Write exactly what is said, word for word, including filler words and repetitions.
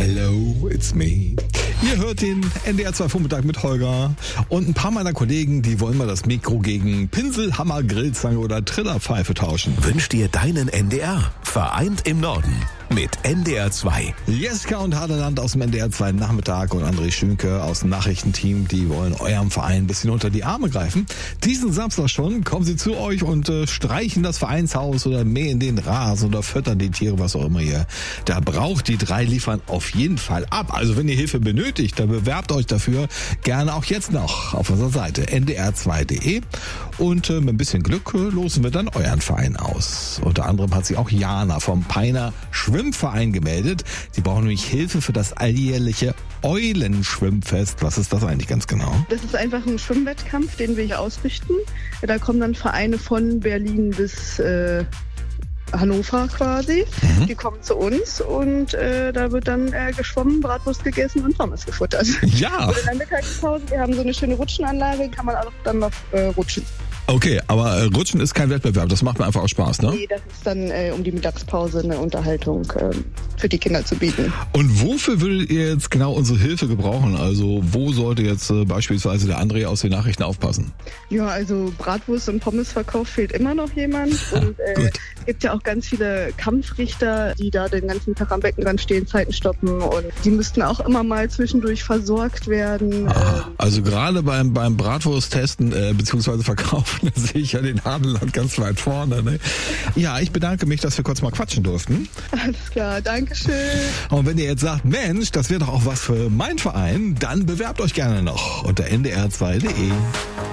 Hello, it's me. Ihr hört den N D R zwei Vormittag mit Holger und ein paar meiner Kollegen, die wollen mal das Mikro gegen Pinsel, Hammer, Grillzange oder Trillerpfeife tauschen. Wünsch dir deinen N D R. Vereint im Norden. Mit N D R zwei. Jeska und Hadeland aus dem N D R zwei Nachmittag und André Schünke aus dem Nachrichtenteam, die wollen eurem Verein ein bisschen unter die Arme greifen. Diesen Samstag schon kommen sie zu euch und äh, streichen das Vereinshaus oder mähen den Rasen oder füttern die Tiere, was auch immer ihr da braucht. Die drei liefern auf jeden Fall ab. Also wenn ihr Hilfe benötigt, dann bewerbt euch dafür gerne auch jetzt noch auf unserer Seite n d r zwei punkt d e und äh, mit ein bisschen Glück äh, losen wir dann euren Verein aus. Unter anderem hat sich auch Jana vom Peiner Schwimmverein gemeldet. Die brauchen nämlich Hilfe für das alljährliche Eulenschwimmfest. Was ist das eigentlich ganz genau? Das ist einfach ein Schwimmwettkampf, den wir hier ausrichten. Da kommen dann Vereine von Berlin bis äh, Hannover quasi. Mhm. Die kommen zu uns und äh, da wird dann äh, geschwommen, Bratwurst gegessen und Pommes gefuttert. Ja. Und in der Mittagspause, wir haben so eine schöne Rutschenanlage, kann man auch dann noch äh, rutschen. Okay, aber äh, Rutschen ist kein Wettbewerb, das macht mir einfach auch Spaß, ne? Nee, das ist dann äh, um die Mittagspause eine Unterhaltung äh, für die Kinder zu bieten. Und wofür würdet ihr jetzt genau unsere Hilfe gebrauchen? Also wo sollte jetzt äh, beispielsweise der André aus den Nachrichten aufpassen? Ja, also Bratwurst und Pommesverkauf fehlt immer noch jemand. Und äh, gibt ja auch ganz viele Kampfrichter, die da den ganzen Tag am Beckenrand stehen, Zeiten stoppen und die müssten auch immer mal zwischendurch versorgt werden. Ah, also gerade beim, beim Bratwurst-Testen äh, beziehungsweise Verkaufen, da sehe ich ja den Hadeland ganz weit vorne. Ne? Ja, ich bedanke mich, dass wir kurz mal quatschen durften. Alles klar, Dankeschön. Und wenn ihr jetzt sagt, Mensch, das wäre doch auch was für meinen Verein, dann bewerbt euch gerne noch unter n d r zwei punkt d e.